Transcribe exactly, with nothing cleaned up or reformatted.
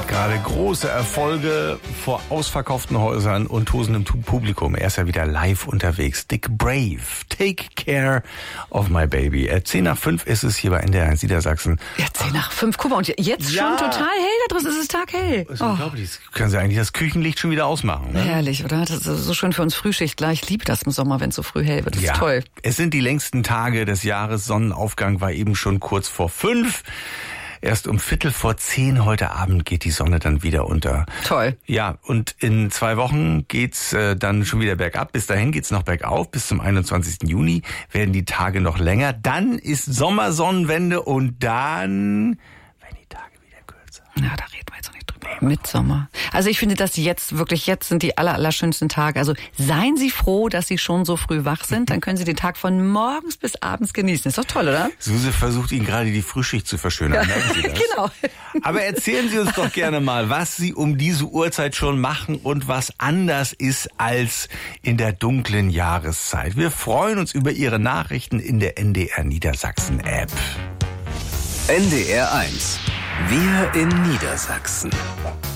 Gerade große Erfolge vor ausverkauften Häusern und tosendem Publikum. Er ist ja wieder live unterwegs. Dick Brave, Take Care of My Baby. zehn nach fünf ist es hier bei N D R eins Niedersachsen. Ja, zehn nach fünf. Guck mal, und jetzt Ja. schon total hell da draußen. Es ist taghell. Das ist unglaublich. Das können Sie eigentlich das Küchenlicht schon wieder ausmachen. Ne? Herrlich, oder? Das ist so schön für uns Frühschichtler. Ich liebe das im Sommer, wenn es so früh hell wird. Das Ja, ist toll. es sind die längsten Tage des Jahres. Sonnenaufgang war eben schon kurz vor fünf. Erst um Viertel vor zehn heute Abend geht die Sonne dann wieder unter. Toll. Ja, und in zwei Wochen geht's äh, dann schon wieder bergab. Bis dahin geht's noch bergauf. Bis zum einundzwanzigsten Juni werden die Tage noch länger. Dann ist Sommersonnenwende und dann werden die Tage wieder kürzer. Ja, da reden wir jetzt noch nicht drüber. Mitsommer. Also ich finde, dass jetzt, wirklich jetzt sind die aller, allerschönsten Tage. Also seien Sie froh, dass Sie schon so früh wach sind. Dann können Sie den Tag von morgens bis abends genießen. Ist doch toll, oder? Suse versucht Ihnen gerade die Frühschicht zu verschönern. Merken Sie das? Genau. Aber erzählen Sie uns doch gerne mal, was Sie um diese Uhrzeit schon machen und was anders ist als in der dunklen Jahreszeit. Wir freuen uns über Ihre Nachrichten in der N D R Niedersachsen App. N D R eins. Wir in Niedersachsen.